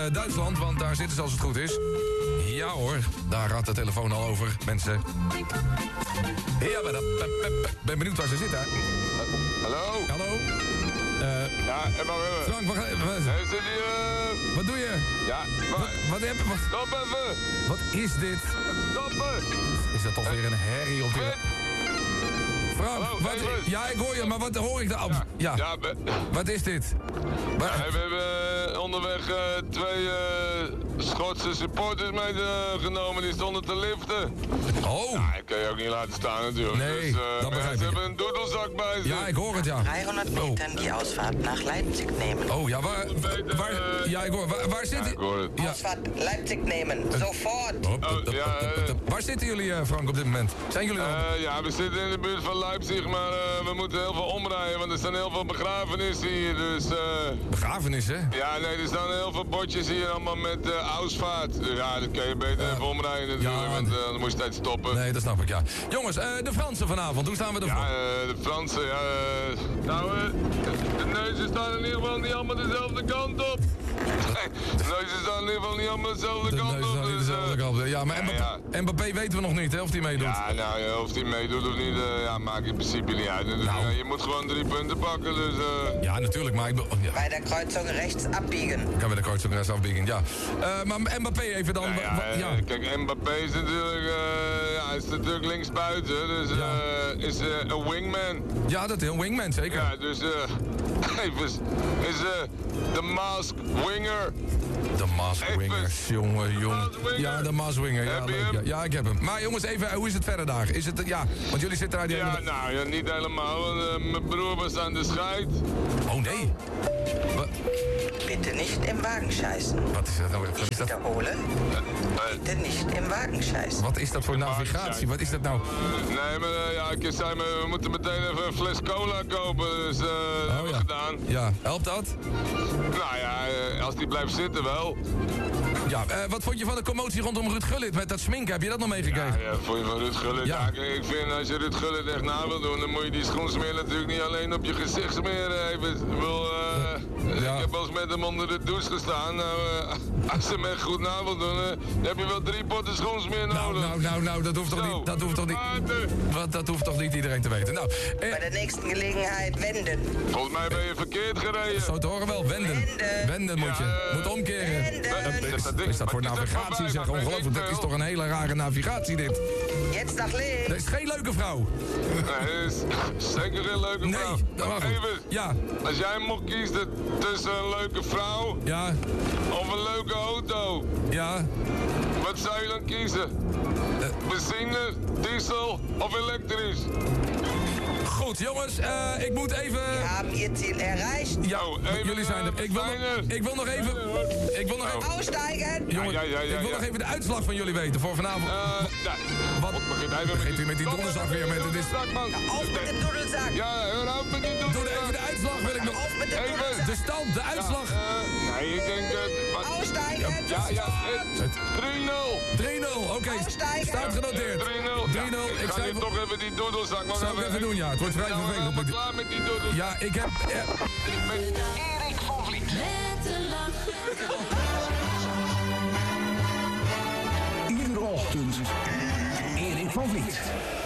Duitsland, want daar zitten ze als het goed is. Ja hoor, daar gaat de telefoon al over, mensen. Ja, maar ben benieuwd waar ze zitten. Hallo? Hallo? Ja, en maar even. Frank, Is dit hier? wat doe je? Ja, Wat heb je? Stop even! Wat is dit? Stoppen! Is dat toch weer een herrie op de... Frank, hallo, wat, ja, ik hoor je, maar wat hoor ik daar? Ja. Wat is dit? We hebben onderweg twee Schotse supporters meegenomen. Die stonden te liften. Oh. Ja, ik kan je ook niet laten staan natuurlijk. Nee, dus, dat begrijp ik. Ze hebben een doedelzak bij zich. Ja, ik hoor het, ja. 300 Metern die Ausfahrt nach Leipzig nemen. Oh, ja, waar ja, ik hoor. Waar zit... Ja, ik hoor het. Ja. Ausfahrt Leipzig nemen, sofort. Waar zitten jullie, Frank, op dit moment? Zijn jullie er? Ja, we zitten in de buurt van Leipzig, maar we moeten heel veel omrijden, want er staan heel veel begrafenissen hier, dus... Begrafenissen? Ja, nee, er staan heel veel bordjes hier allemaal met Ausvaart. Dus ja, dat kan je beter even omrijden natuurlijk, want dan moet je steeds stoppen. Nee, dat snap ik, ja. Jongens, de Fransen vanavond, hoe staan we ervoor? Ja, de Fransen, ja... de neuzen staan in ieder geval niet allemaal dezelfde kant op. De neuzen staan in ieder geval niet allemaal dezelfde kant op. De neuzen dezelfde kant op. Ja, maar Mbappé weten we nog niet, hè, of hij meedoet. Ja, nou ja, of hij meedoet of niet, maakt in principe niet uit. Dus, je moet gewoon 3 punten pakken, dus... Ja, natuurlijk, maar ik... Bij de kreuzung rechts abbiegen. Kan bij de kreuzung rechts afbiegen, ja. Maar Mbappé even dan... Kijk, Mbappé is natuurlijk, is natuurlijk linksbuiten, dus is een wingman. Ja, dat is een wingman, zeker. Ja, dus is de mask winger. De Maaswingers, jongen. Ja, de Maaswinger. Ja, ja, ik heb hem. Maar jongens, even, hoe is het verder daar? Is het, want jullie zitten daar... Ja, niet helemaal. Want, mijn broer was aan de scheid. Oh, nee. Bitte nicht im Wagen scheißen. Wat is dat nou? Wat Ich is dat? wiederhole. Bitte nicht im Wagen scheißen. Wat is dat voor navigatie? Wat is dat nou? Nee, maar ik zei we moeten meteen even een fles cola kopen. Dus hebben we gedaan. Ja, helpt dat? Nou ja, als die blijft zitten wel. Ja, wat vond je van de commotie rondom Ruud Gullit met dat sminken? Heb je dat nog meegekregen? Ja, vond je van Ruud Gullit? Ja. Ja, ik vind als je Ruud Gullit echt na wil doen, dan moet je die schoensmeer natuurlijk niet alleen op je gezicht smeren. Ik heb wel eens met hem onder de douche gestaan. Als je hem echt goed na wil doen, dan heb je wel 3 potten schoensmeer nodig. Nou, dat hoeft toch niet? Dat hoeft toch niet iedereen te weten? Nou, Bij de nächsten Gelegenheit wenden. Volgens mij ben je verkeerd gereden. Zo te horen wel, wenden moet je. Moet omkeren. Wat is dat voor navigatie, zeg? Ongelooflijk, dat is toch een hele rare navigatie, dit. Jetzt nach links. Dat is geen leuke vrouw. Nee, dat is zeker een leuke vrouw. Nee, dat mag goed. Even, Ja. als jij mocht kiezen tussen een leuke vrouw Ja. of een leuke auto, Ja. wat zou je dan kiezen? Benzine, diesel of elektrisch? Goed, jongens, ik moet even... Wir haben Ihr Ziel erreicht. Ja, even, jullie zijn er. Ik wil nog even... Aussteigen. Jongen, Ja. ik wil nog even de uitslag van jullie weten voor vanavond. Wat begint u met die donderdag weer met dit? Auf mit dem Dudelsack. Ja, hör op met die Doe donderdag. even de uitslag, wil ik nog. Auf mit dem Even. Dudelsack. De stand, de uitslag. Nee, ik denk... Aussteigen. Ja, 3-0. 3-0, oké. Uitstijgen. Staat genoteerd. 3-0. 3-0. Ik ga hier toch even die doedelzak nog Zou ik even doen, ja. Het wordt vrij vervelend. Ik ben klaar met die doedelzak. Ja, ik heb... Erik van Vliet. Met de lach. Iedere ochtend Erik van Vliet.